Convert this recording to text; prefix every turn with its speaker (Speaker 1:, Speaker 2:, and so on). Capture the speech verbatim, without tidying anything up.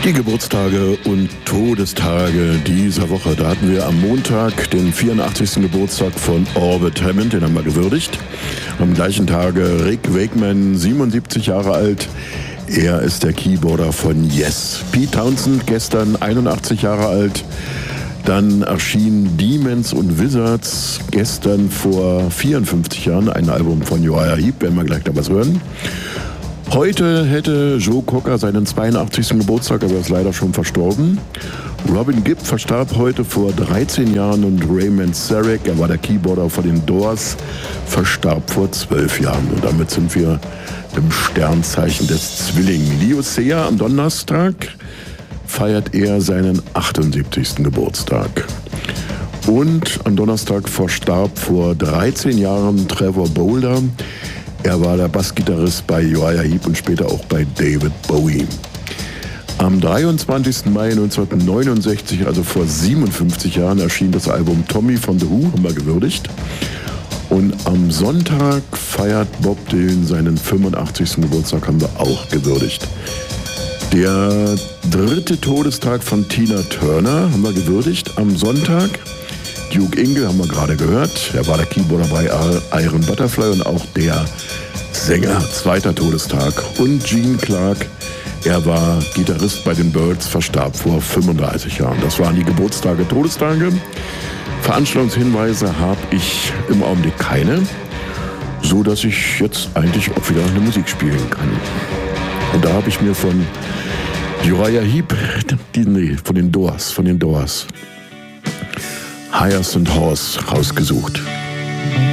Speaker 1: Die Geburtstage und Todestage dieser Woche. Da hatten wir am Montag den vierundachtzigsten Geburtstag von Orbit Hammond, den haben wir gewürdigt. Am gleichen Tage Rick Wakeman, siebenundsiebzig Jahre alt. Er ist der Keyboarder von Yes. Pete Townshend, gestern einundachtzig Jahre alt. Dann erschien Demons und Wizards gestern vor vierundfünfzig Jahren, ein Album von Uriah Heep, werden wir gleich da was hören. Heute hätte Joe Cocker seinen zweiundachtzigsten Geburtstag, aber er ist leider schon verstorben. Robin Gibb verstarb heute vor dreizehn Jahren und Ray Manzarek, er war der Keyboarder von den Doors, verstarb vor zwölf Jahren. Und damit sind wir im Sternzeichen des Zwillingen. Leo Sayer am Donnerstag feiert er seinen achtundsiebzigsten Geburtstag. Und am Donnerstag verstarb vor dreizehn Jahren Trevor Bolder. Er war der Bassgitarrist bei Uriah Heep und später auch bei David Bowie. Am dreiundzwanzigsten Mai neunzehnhundertneunundsechzig, also vor siebenundfünfzig Jahren, erschien das Album Tommy von The Who, haben wir gewürdigt. Und am Sonntag feiert Bob Dylan seinen fünfundachtzigsten Geburtstag, haben wir auch gewürdigt. Der dritte Todestag von Tina Turner haben wir gewürdigt am Sonntag. Duke Ingle haben wir gerade gehört. Er war der Keyboarder bei Iron Butterfly und auch der Sänger. Zweiter Todestag. Und Gene Clark, er war Gitarrist bei den Byrds, verstarb vor fünfunddreißig Jahren. Das waren die Geburtstage, Todestage. Veranstaltungshinweise habe ich im Augenblick keine, so dass ich jetzt eigentlich auch wieder eine Musik spielen kann. Und da habe ich mir von Uriah Heep, die, nee, von den Doors, von den Doors, Hyacinth Horse rausgesucht.